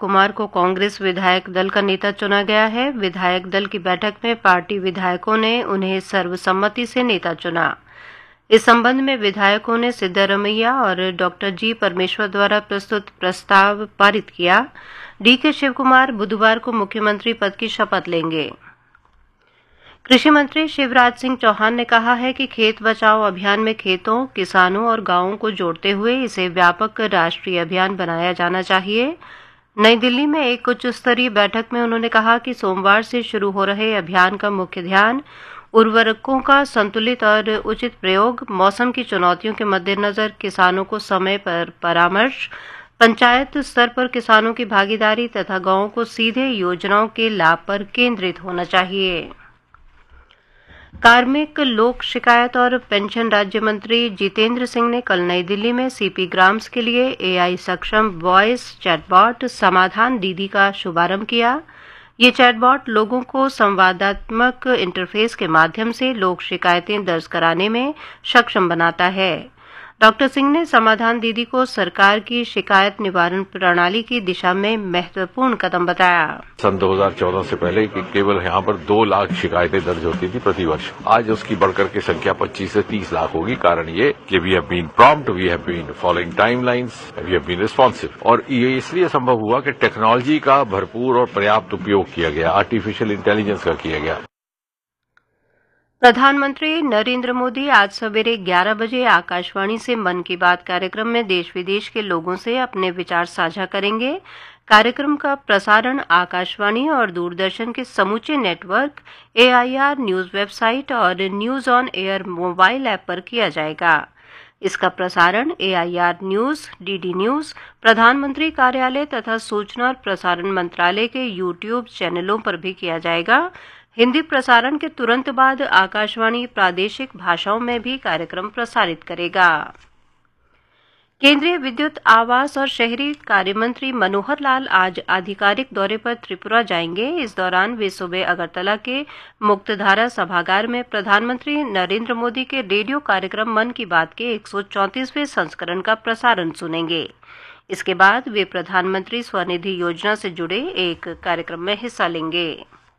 कुमार को कांग्रेस विधायक दल का नेता चुना गया है। विधायक दल की बैठक में पार्टी विधायकों ने उन्हें सर्वसम्मति से नेता चुना। इस संबंध में विधायकों ने सिद्धारमैया और डॉक्टर जी परमेश्वर द्वारा प्रस्तुत प्रस्ताव पारित किया। डीके शिवकुमार बुधवार को मुख्यमंत्री पद की शपथ लेंगे। कृषि मंत्री शिवराज सिंह चौहान ने कहा है कि खेत बचाओ अभियान में खेतों, किसानों और गांवों को जोड़ते हुए इसे व्यापक राष्ट्रीय अभियान बनाया जाना चाहिए। नई दिल्ली में एक उच्च स्तरीय बैठक में उन्होंने कहा कि सोमवार से शुरू हो रहे अभियान का मुख्य ध्यान उर्वरकों का संतुलित और उचित प्रयोग, मौसम की चुनौतियों के मद्देनजर किसानों को समय पर परामर्श, पंचायत स्तर पर किसानों की भागीदारी तथा गांवों को सीधे योजनाओं के लाभ पर केंद्रित होना चाहिए। कार्मिक, लोक शिकायत और पेंशन राज्य मंत्री जितेंद्र सिंह ने कल नई दिल्ली में सीपी ग्राम्स के लिए एआई सक्षम वॉइस चैटबॉट समाधान दीदी का शुभारंभ किया। ये चैटबॉट लोगों को संवादात्मक इंटरफेस के माध्यम से लोक शिकायतें दर्ज कराने में सक्षम बनाता है। डॉक्टर सिंह ने समाधान दीदी को सरकार की शिकायत निवारण प्रणाली की दिशा में महत्वपूर्ण कदम बताया। सन 2014 से पहले केवल यहाँ पर 2 लाख शिकायतें दर्ज होती थी प्रति वर्ष। आज उसकी बढ़कर के संख्या 25 से 30 लाख होगी। कारण ये कि we have been prompt, we have been following timelines, we have been responsive. और ये इसलिए संभव हुआ कि टेक्नोलॉजी का भरपूर और पर्याप्त उपयोग किया गया, आर्टिफिशियल इंटेलिजेंस का किया गया। प्रधानमंत्री नरेंद्र मोदी आज सवेरे 11 बजे आकाशवाणी से मन की बात कार्यक्रम में देश विदेश के लोगों से अपने विचार साझा करेंगे। कार्यक्रम का प्रसारण आकाशवाणी और दूरदर्शन के समूचे नेटवर्क, AIR न्यूज वेबसाइट और news on air mobile app पर किया जाएगा। इसका प्रसारण AIR न्यूज, DD न्यूज, प्रधानमंत्री कार्यालय तथा सूचना और प्रसारण मंत्रालय के YouTube चैनलों पर भी किया जाएगा। हिंदी प्रसारण के तुरंत बाद आकाशवाणी प्रादेशिक भाषाओं में भी कार्यक्रम प्रसारित करेगा। केंद्रीय विद्युत, आवास और शहरी कार्य मंत्री मनोहर लाल आज आधिकारिक दौरे पर त्रिपुरा जाएंगे। इस दौरान वे सुबह अगरतला के मुक्तधारा सभागार में प्रधानमंत्री नरेंद्र मोदी के रेडियो कार्यक्रम मन की बात के 134वें संस्करण का प्रसारण सुनेंगे। इसके बाद वे प्रधानमंत्री स्वनिधि योजना से जुड़े एक कार्यक्रम में हिस्सा लेंगे।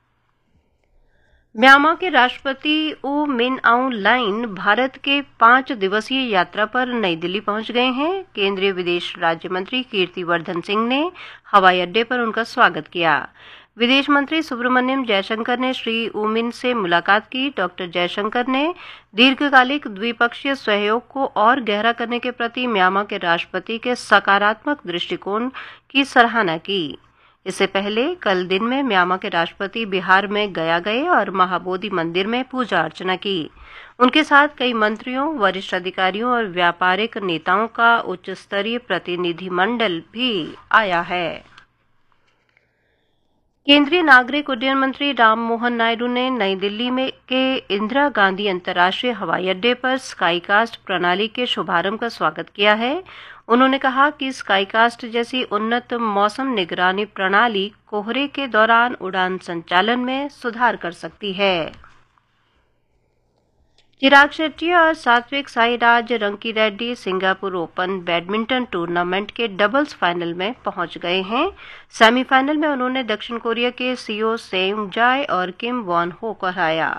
म्यांमार के राष्ट्रपति ऊ मिन आउंग लाइन भारत के 5 दिवसीय यात्रा पर नई दिल्ली पहुंच गए हैं। केंद्रीय विदेश राज्य मंत्री कीर्तिवर्धन सिंह ने हवाई अड्डे पर उनका स्वागत किया। विदेश मंत्री सुब्रमण्यम जयशंकर ने श्री ऊ मिन से मुलाकात की। डॉक्टर जयशंकर ने दीर्घकालिक द्विपक्षीय सहयोग को और गहरा करने के प्रति म्यांमार के राष्ट्रपति के सकारात्मक दृष्टिकोण की सराहना की। इससे पहले कल दिन में म्यांमार के राष्ट्रपति बिहार में गया गए और महाबोधि मंदिर में पूजा अर्चना की। उनके साथ कई मंत्रियों, वरिष्ठ अधिकारियों और व्यापारिक नेताओं का उच्च स्तरीय प्रतिनिधिमंडल भी आया है। केंद्रीय नागरिक उड्डयन मंत्री राममोहन नायडू ने नई दिल्ली में के इंदिरा गांधी अंतर्राष्ट्रीय हवाई अड्डे पर स्काईकास्ट प्रणाली के शुभारंभ का स्वागत किया है। उन्होंने कहा कि स्काईकास्ट जैसी उन्नत मौसम निगरानी प्रणाली कोहरे के दौरान उड़ान संचालन में सुधार कर सकती है। चिराग शेट्टी और Satwik Sairaj Rankireddy Singapore open badminton tournament के डबल्स फाइनल में पहुंच गए हैं। सेमीफाइनल में उन्होंने दक्षिण कोरिया के सियो सेंग जाय और किम वॉन हो को हराया।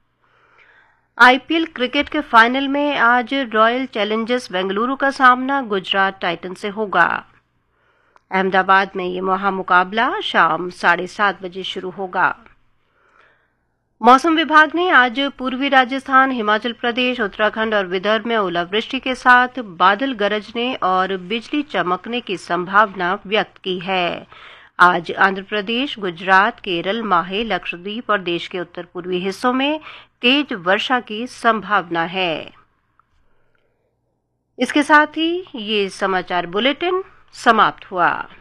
IPL क्रिकेट के फाइनल में आज रॉयल चैलेंजर्स बेंगलुरु का सामना गुजरात टाइटन से होगा। अहमदाबाद में ये महामुकाबला शाम 7:30 बजे शुरू होगा। मौसम विभाग ने आज पूर्वी राजस्थान, हिमाचल प्रदेश, उत्तराखंड और विदर्भ में ओलावृष्टि के साथ बादल गरजने और बिजली चमकने की संभावना व्यक्त की है। आज आंध्र प्रदेश, गुजरात, केरल, माहे, लक्षद्वीप और देश के उत्तर पूर्वी हिस्सों में तेज वर्षा की संभावना है। इसके साथ ही ये समाचार बुलेटिन समाप्त हुआ।